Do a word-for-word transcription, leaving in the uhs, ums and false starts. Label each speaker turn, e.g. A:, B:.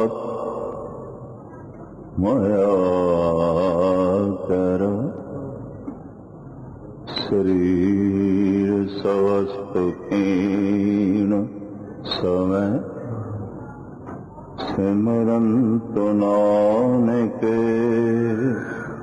A: ਮਾਇਆ ਕਰ ਸਰੀਰ ਸਵਸਤ ਕੀਣ ਸਮੈ ਸਿਮਰੰਤੁ ਨਾਨਕ